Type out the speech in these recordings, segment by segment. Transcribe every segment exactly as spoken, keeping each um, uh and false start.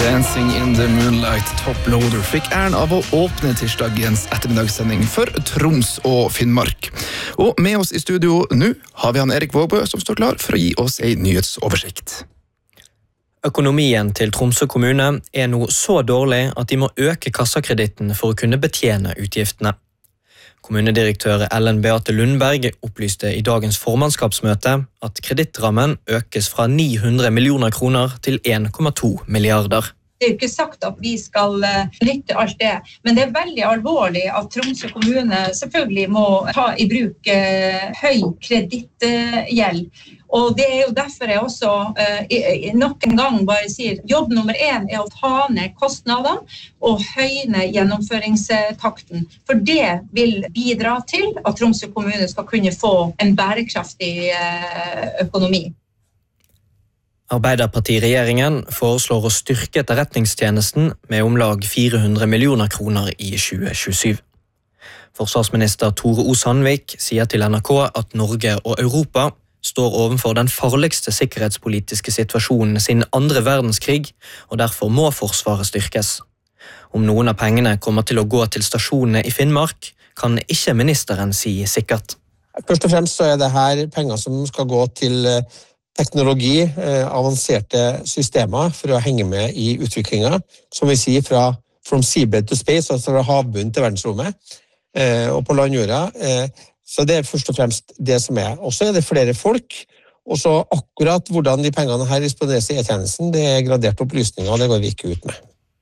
Dancing in the Moonlight Top Loader fikk æren av å åpne tirsdagens ettermiddagssending for Troms og Finnmark. Og med oss i studio nå har vi han Erik Vågbø som står klar for å gi oss en nyhetsoversikt. Økonomien til Tromsø kommune er nå så dårlig at de må øke kassakreditten for å kunne betjene utgiftene. Kommunedirektør Ellen Beate Lundberg opplyste i dagens formannskapsmøte at kredittrammen økes fra ni hundre millioner kroner til en komma to milliarder. Det er jo ikke sagt at vi skal nytte alt det, men det er veldig alvorlig at Tromsø kommune selvfølgelig må ta i bruk eh, høy kredittgjeld. Og det er jo derfor jeg også eh, nok en gang bare sier jobb nummer én er å ta ned kostnadene og høyne gjennomføringstakten. For det vil bidra til at Tromsø kommune skal kunne få en bærekraftig eh, økonomi. Arbeiderpartiregjeringen foreslår å styrke etterretningstjenesten med om lag fire hundre millioner kroner i tjue tjuesyv. Forsvarsminister Tore O. Sandvik sier til N R K at Norge og Europa står overfor den farligste sikkerhetspolitiske situasjonen siden andre verdenskrig, og derfor må Forsvaret styrkes. Om noen av pengene kommer til å gå til stasjonene i Finnmark, kan ikke ministeren si sikkert. Først og fremst så er det her penger som skal gå til teknologi, avanserte systemer for å henge med i utviklingen, som vi sier fra from seabed to space, altså fra havbunnen til verdensrommet, og på landjorda. Så det er først og fremst det som er. Og så er det flere folk, og så akkurat hvordan de pengene her disponeres i e-tjenesten, det er graderte opplysninger, og det går vi ikke ut med.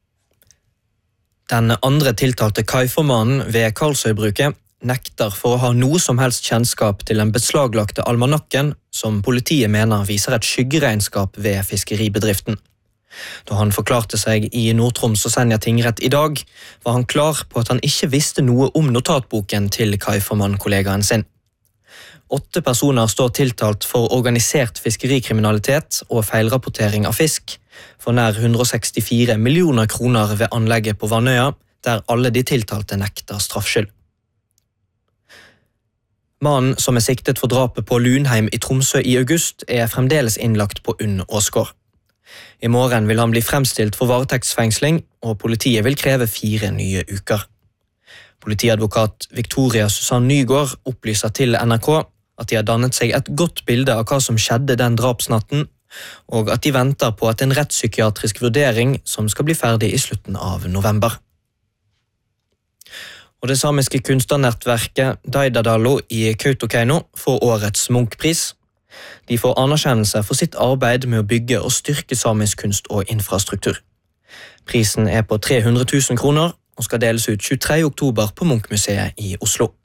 Den andre tiltalte kaiformannen ved Karlsøybruket nekter for å ha noe som helst kjennskap til den beslaglagte almanakken som politiet mener viser et skyggeregnskap ved fiskeribedriften. Da han forklarte seg i Nord-Troms og Senja tingrett i dag, var han klar på at han ikke visste noe om notatboken til kaiformann-kollegaen sin. Åtte personer står tiltalt for organisert fiskerikriminalitet og feilrapportering av fisk, for nær hundre og sekstifire millioner kroner ved anlegget på Vannøya, der alle de tiltalte nekter straffskyld. Mannen som er siktet for drapet på Lunheim i Tromsø i august er fremdeles innlagt på Unn Åsgård. I morgen vil han bli fremstilt for varetektsfengsling, og politiet vil kreve fire nye uker. Politiadvokat Victoria Susann Nygård opplyser til N R K at de har dannet seg et godt bilde av hva som skjedde den drapsnatten, og at de venter på at en rettspsykiatrisk vurdering som skal bli ferdig i slutten av november. Og det samiske kunstnernettverket Daidadalo i Kautokeino får årets Munch-pris. De får anerkjennelse for sitt arbeid med å bygge og styrke samisk kunst og infrastruktur. Prisen er på tre hundre tusen kroner og skal deles ut tjuetre oktober på Munch-museet i Oslo.